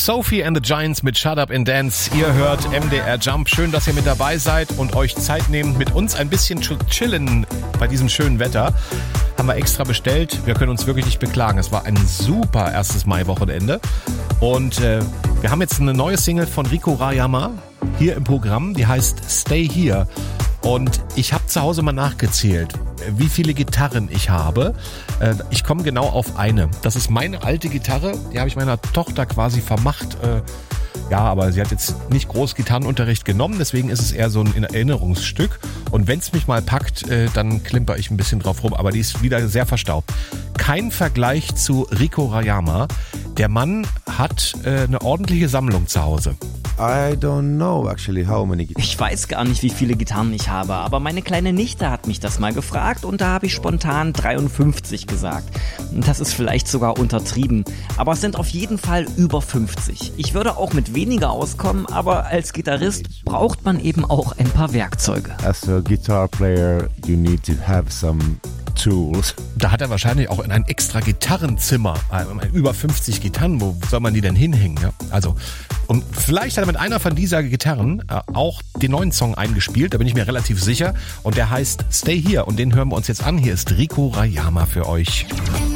Sophie and the Giants mit Shut Up and Dance. Ihr hört MDR Jump. Schön, dass ihr mit dabei seid und euch Zeit nehmt, mit uns ein bisschen zu chillen bei diesem schönen Wetter. Haben wir extra bestellt. Wir können uns wirklich nicht beklagen. Es war ein super erstes Maiwochenende. Und wir haben jetzt eine neue Single von Rico Rayama hier im Programm. Die heißt Stay Here. Und ich habe zu Hause mal nachgezählt, wie viele Gitarren ich habe. Ich komme genau auf eine. Das ist meine alte Gitarre. Die habe ich meiner Tochter quasi vermacht. Ja, aber sie hat jetzt nicht groß Gitarrenunterricht genommen. Deswegen ist es eher so ein Erinnerungsstück. Und wenn es mich mal packt, dann klimper ich ein bisschen drauf rum. Aber die ist wieder sehr verstaubt. Kein Vergleich zu Rico Rayama. Der Mann hat eine ordentliche Sammlung zu Hause. I don't know actually how many guitars. Ich weiß gar nicht, wie viele Gitarren ich habe, aber meine kleine Nichte hat mich das mal gefragt und da habe ich spontan 53 gesagt. Das ist vielleicht sogar untertrieben, aber es sind auf jeden Fall über 50. Ich würde auch mit weniger auskommen, aber als Gitarrist braucht man eben auch ein paar Werkzeuge. As a guitar player, you need to have some tools. Da hat er wahrscheinlich auch in ein extra Gitarrenzimmer über 50 Gitarren. Wo soll man die denn hinhängen? Ja? Also, und vielleicht hat er mit einer von dieser Gitarren auch den neuen Song eingespielt. Da bin ich mir relativ sicher. Und der heißt Stay Here. Und den hören wir uns jetzt an. Hier ist Rico Rayama für euch.